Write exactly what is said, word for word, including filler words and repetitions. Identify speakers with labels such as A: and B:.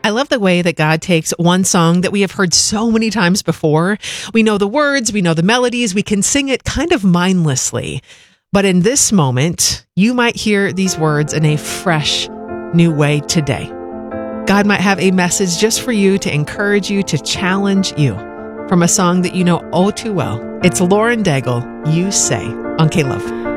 A: I love the way that God takes one song that we have heard so many times before. We know the words, we know the melodies, we can sing it kind of mindlessly. But in this moment, you might hear these words in a fresh, new way today. God might have a message just for you to encourage you, to challenge you from a song that you know oh too well. It's Lauren Daigle, You Say, on K-Love.